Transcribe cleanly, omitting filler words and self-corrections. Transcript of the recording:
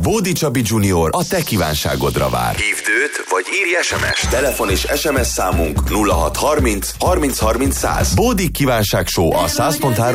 Bódi Csabi Junior a te kívánságodra vár. Hívd őt, vagy írj SMS. Telefon és SMS számunk 0630 30 30 100. Bódi kívánság show a 100.3